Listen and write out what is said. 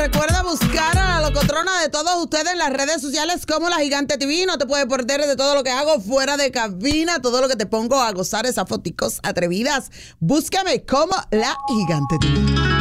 Recuerda buscar a la locotrona de todos ustedes en las redes sociales como La Gigante TV. No te puedes perder de todo lo que hago fuera de cabina, todo lo que te pongo a gozar, esas foticos atrevidas. Búscame como La Gigante TV.